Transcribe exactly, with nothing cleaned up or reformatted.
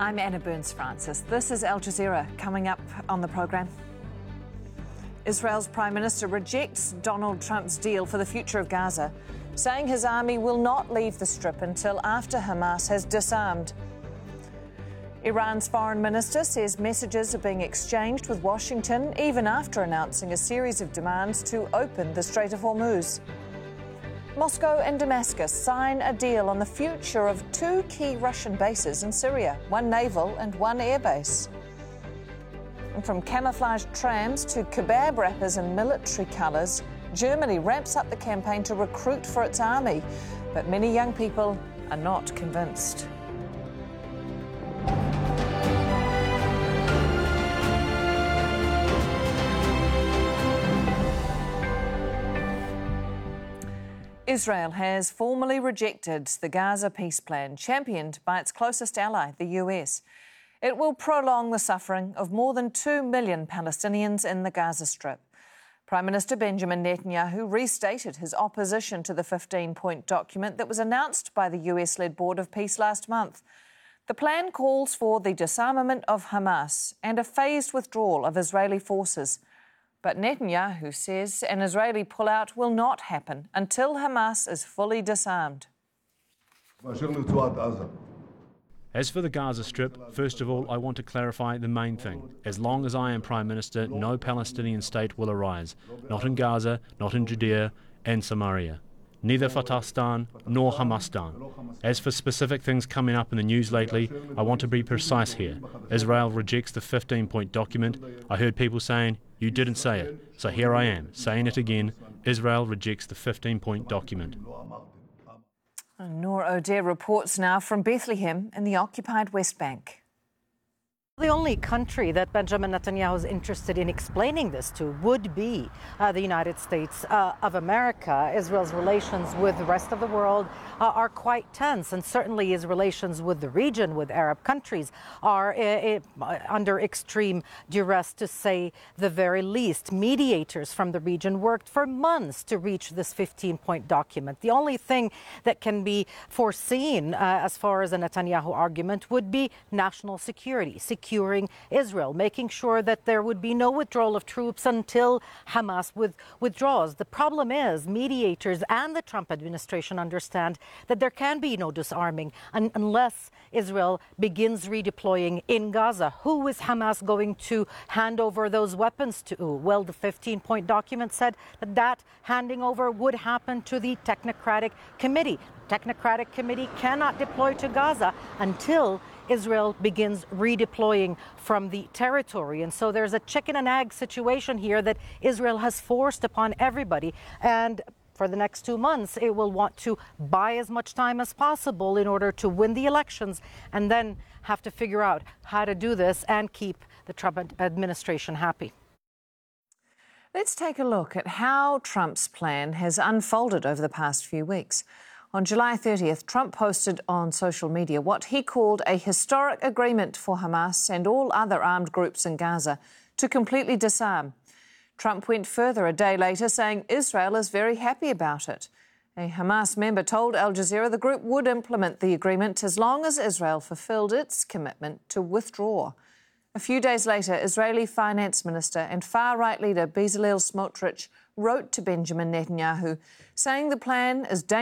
I'm Anna Burns-Francis. This is Al Jazeera. Coming up on the programme. Israel's Prime Minister rejects Donald Trump's deal for the future of Gaza, saying his army will not leave the Strip until after Hamas has disarmed. Iran's foreign minister says messages are being exchanged with Washington even after announcing a series of demands to open the Strait of Hormuz. Moscow and Damascus sign a deal on the future of two key Russian bases in Syria, one naval and one air base. And from camouflaged trams to kebab wrappers and military colours, Germany ramps up the campaign to recruit for its army. But many young people are not convinced. Israel has formally rejected the Gaza peace plan, championed by its closest ally, the U S. It will prolong the suffering of more than two million Palestinians in the Gaza Strip. Prime Minister Benjamin Netanyahu restated his opposition to the fifteen-point document that was announced by the U S-led Board of Peace last month. The plan calls for the disarmament of Hamas and a phased withdrawal of Israeli forces. But Netanyahu says an Israeli pullout will not happen until Hamas is fully disarmed. As for the Gaza Strip, first of all, I want to clarify the main thing. As long as I am Prime Minister, no Palestinian state will arise. Not in Gaza, not in Judea and Samaria. Neither Fatahstan nor Hamastan. As for specific things coming up in the news lately, I want to be precise here. Israel rejects the fifteen-point document. I heard people saying, you didn't say it. So here I am, saying it again. Israel rejects the fifteen-point document. Noor O'Dare reports now from Bethlehem in the occupied West Bank. The only country that Benjamin Netanyahu is interested in explaining this to would be uh, the United States uh, of America. Israel's relations with the rest of the world uh, are quite tense, and certainly his relations with the region, with Arab countries, are uh, uh, under extreme duress, to say the very least. Mediators from the region worked for months to reach this fifteen-point document. The only thing that can be foreseen uh, as far as a Netanyahu argument would be national security. Security Securing Israel, making sure that there would be no withdrawal of troops until Hamas with, withdraws. The problem is mediators and the Trump administration understand that there can be no disarming un unless Israel begins redeploying in Gaza. Who is Hamas going to hand over those weapons to? Well, the fifteen-point document said that that handing over would happen to the Technocratic Committee. Technocratic Committee cannot deploy to Gaza until Israel begins redeploying from the territory. And so there's a chicken and egg situation here that Israel has forced upon everybody. And for the next two months, it will want to buy as much time as possible in order to win the elections, and then have to figure out how to do this and keep the Trump administration happy. Let's take a look at how Trump's plan has unfolded over the past few weeks. On July thirtieth, Trump posted on social media what he called a historic agreement for Hamas and all other armed groups in Gaza to completely disarm. Trump went further a day later, saying Israel is very happy about it. A Hamas member told Al Jazeera the group would implement the agreement as long as Israel fulfilled its commitment to withdraw. A few days later, Israeli finance minister and far-right leader Bezalel Smotrich wrote to Benjamin Netanyahu, saying the plan is dangerous.